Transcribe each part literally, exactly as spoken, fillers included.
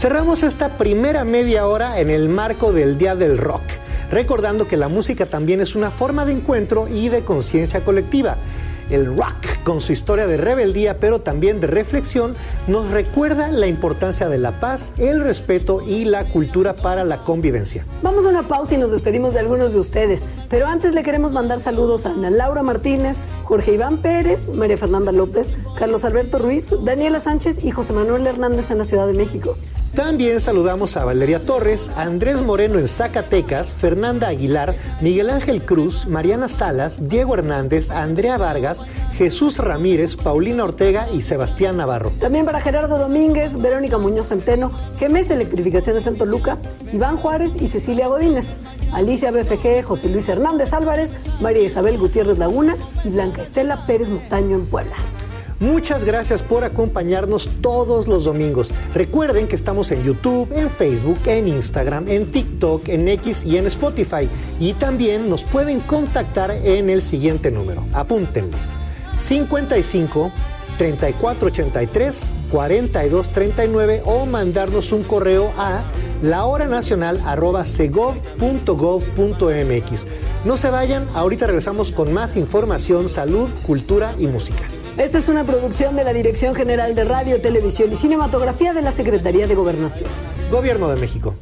Cerramos esta primera media hora en el marco del Día del Rock, recordando que la música también es una forma de encuentro y de conciencia colectiva. El rock, con su historia de rebeldía, pero también de reflexión, nos recuerda la importancia de la paz, el respeto y la cultura para la convivencia. Vamos a una pausa y nos despedimos de algunos de ustedes, pero antes le queremos mandar saludos a Ana Laura Martínez, Jorge Iván Pérez, María Fernanda López, Carlos Alberto Ruiz, Daniela Sánchez y José Manuel Hernández en la Ciudad de México. También saludamos a Valeria Torres, a Andrés Moreno en Zacatecas, Fernanda Aguilar, Miguel Ángel Cruz, Mariana Salas, Diego Hernández, Andrea Vargas, Jesús Ramírez, Paulina Ortega y Sebastián Navarro. También para Gerardo Domínguez, Verónica Muñoz Centeno, G M S Electrificaciones en Toluca, Iván Juárez y Cecilia Godínez, Alicia B F G, José Luis Hernández Álvarez, María Isabel Gutiérrez Laguna y Blanca Estela Pérez Montaño en Puebla. Muchas gracias por acompañarnos todos los domingos. Recuerden que estamos en YouTube, en Facebook, en Instagram, en TikTok, en X y en Spotify. Y también nos pueden contactar en el siguiente número. Apúntenlo. cincuenta y cinco, treinta y cuatro ochenta y tres, cuarenta y dos treinta y nueve o mandarnos un correo a lahoranacional arroba segov punto gov punto mx. No se vayan, ahorita regresamos con más información, salud, cultura y música. Esta es una producción de la Dirección General de Radio, Televisión y Cinematografía de la Secretaría de Gobernación. Gobierno de México.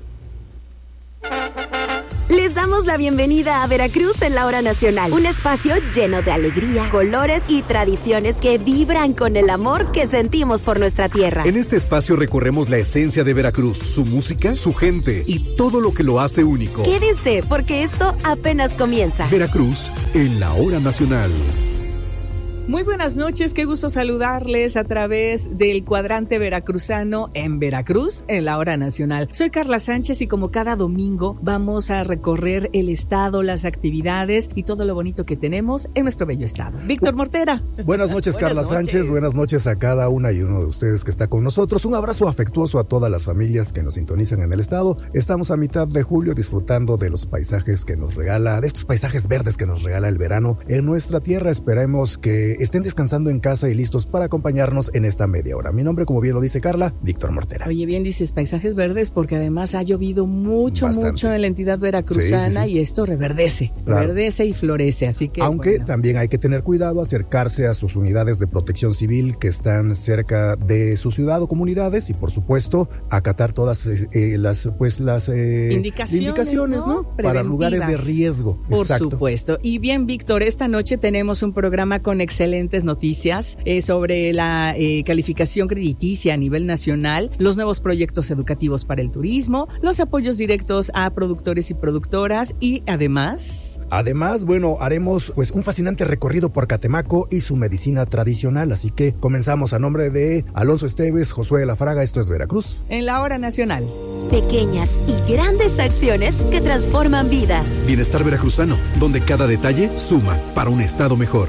Les damos la bienvenida a Veracruz en la Hora Nacional, un espacio lleno de alegría, colores y tradiciones que vibran con el amor que sentimos por nuestra tierra. En este espacio recorremos la esencia de Veracruz, su música, su gente y todo lo que lo hace único. Quédense, porque esto apenas comienza. Veracruz en la Hora Nacional. Muy buenas noches, qué gusto saludarles a través del cuadrante veracruzano en Veracruz, en la Hora Nacional. Soy Carla Sánchez y como cada domingo vamos a recorrer el estado, las actividades y todo lo bonito que tenemos en nuestro bello estado. Víctor Mortera. Buenas noches, Carla buenas noches. Sánchez, buenas noches a cada una y uno de ustedes que está con nosotros. Un abrazo afectuoso a todas las familias que nos sintonizan en el estado. Estamos a mitad de julio disfrutando de los paisajes que nos regala, de estos paisajes verdes que nos regala el verano en nuestra tierra. Esperemos que estén descansando en casa y listos para acompañarnos en esta media hora. Mi nombre, como bien lo dice Carla, Víctor Mortera. Oye, bien dices paisajes verdes porque además ha llovido mucho, Bastante. mucho en la entidad veracruzana, sí, sí, sí. Y esto reverdece, claro. reverdece y florece, así que... Aunque bueno. también hay que tener cuidado, acercarse a sus unidades de protección civil que están cerca de su ciudad o comunidades y, por supuesto, acatar todas eh, las, pues, las eh, indicaciones, indicaciones ¿no? ¿no? Para lugares de riesgo. Por Exacto. supuesto. Y bien, Víctor, esta noche tenemos un programa con excelentes noticias eh, sobre la eh, calificación crediticia a nivel nacional, los nuevos proyectos educativos para el turismo, los apoyos directos a productores y productoras y además... Además, bueno, haremos pues un fascinante recorrido por Catemaco y su medicina tradicional, así que comenzamos a nombre de Alonso Esteves, Josué de la Fraga, esto es Veracruz. En la Hora Nacional. Pequeñas y grandes acciones que transforman vidas. Bienestar veracruzano, donde cada detalle suma para un estado mejor.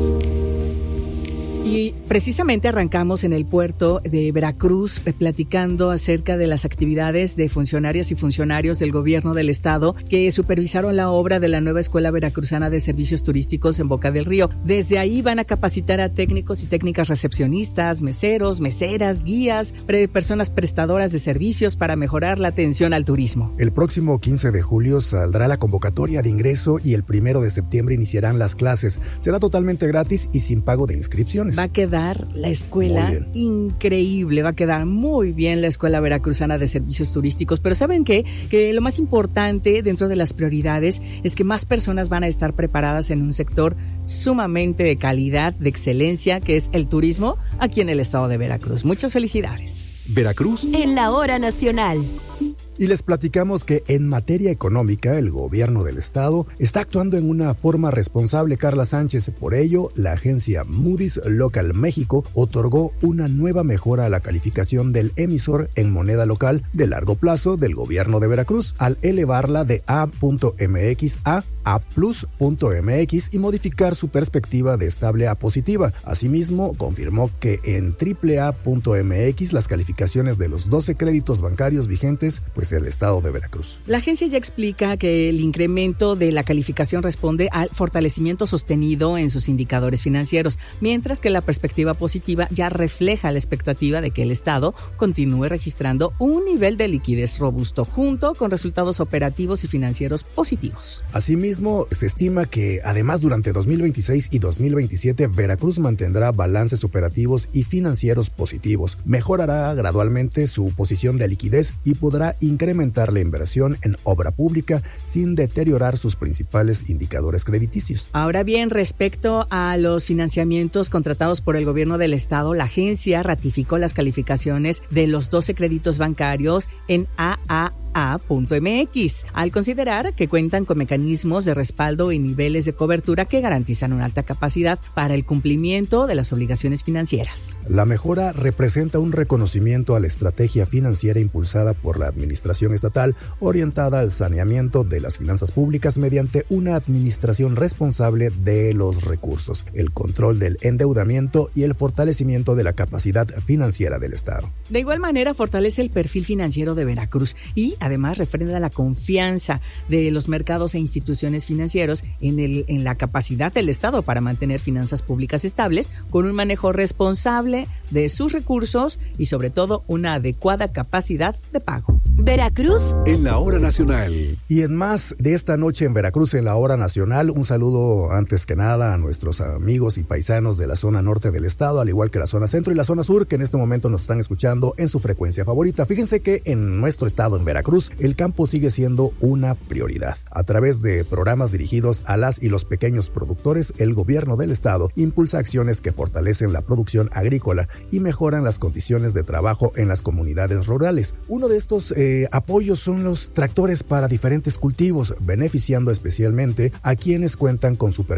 Y precisamente arrancamos en el puerto de Veracruz eh, platicando acerca de las actividades de funcionarias y funcionarios del gobierno del estado que supervisaron la obra de la nueva Escuela Veracruzana de Servicios Turísticos en Boca del Río. Desde ahí van a capacitar a técnicos y técnicas recepcionistas, meseros, meseras, guías, pre- personas prestadoras de servicios para mejorar la atención al turismo. El próximo quince de julio saldrá la convocatoria de ingreso y el primero de septiembre iniciarán las clases. Será totalmente gratis y sin pago de inscripciones. Va a quedar la escuela increíble, va a quedar muy bien la Escuela Veracruzana de Servicios Turísticos, pero ¿saben qué? Que lo más importante dentro de las prioridades es que más personas van a estar preparadas en un sector sumamente de calidad, de excelencia, que es el turismo aquí en el estado de Veracruz. Muchas felicidades. Veracruz en la Hora Nacional. Y les platicamos que en materia económica el gobierno del estado está actuando en una forma responsable, Carla Sánchez. Por ello, la agencia Moody's Local México otorgó una nueva mejora a la calificación del emisor en moneda local de largo plazo del gobierno de Veracruz al elevarla de A punto M X a a plus punto m x y modificar su perspectiva de estable a positiva. Asimismo, confirmó que en triple A punto m x las calificaciones de los doce créditos bancarios vigentes, pues el estado de Veracruz. La agencia ya explica que el incremento de la calificación responde al fortalecimiento sostenido en sus indicadores financieros, mientras que la perspectiva positiva ya refleja la expectativa de que el estado continúe registrando un nivel de liquidez robusto, junto con resultados operativos y financieros positivos. Asimismo, se estima que además durante dos mil veintiséis y dos mil veintisiete Veracruz mantendrá balances operativos y financieros positivos, mejorará gradualmente su posición de liquidez y podrá incrementar la inversión en obra pública sin deteriorar sus principales indicadores crediticios. Ahora bien, respecto a los financiamientos contratados por el gobierno del estado, la agencia ratificó las calificaciones de los doce créditos bancarios en A A A punto m x, al considerar que cuentan con mecanismos de respaldo y niveles de cobertura que garantizan una alta capacidad para el cumplimiento de las obligaciones financieras. La mejora representa un reconocimiento a la estrategia financiera impulsada por la administración estatal, orientada al saneamiento de las finanzas públicas mediante una administración responsable de los recursos, el control del endeudamiento y el fortalecimiento de la capacidad financiera del Estado. De igual manera, fortalece el perfil financiero de Veracruz y además refrenda la confianza de los mercados e instituciones financieros en, el, en la capacidad del Estado para mantener finanzas públicas estables, con un manejo responsable de sus recursos y sobre todo una adecuada capacidad de pago. Veracruz en la hora nacional. Y en más de esta noche en Veracruz en la hora nacional, un saludo antes que nada a nuestros amigos y paisanos de la zona norte del estado, al igual que la zona centro y la zona sur, que en este momento nos están escuchando en su frecuencia favorita. Fíjense que en nuestro estado, en Veracruz, el campo sigue siendo una prioridad. A través de programas dirigidos a las y los pequeños productores, el gobierno del estado impulsa acciones que fortalecen la producción agrícola y mejoran las condiciones de trabajo en las comunidades rurales. Uno de estos eh, apoyos son los tractores para diferentes cultivos, beneficiando especialmente a quienes cuentan con su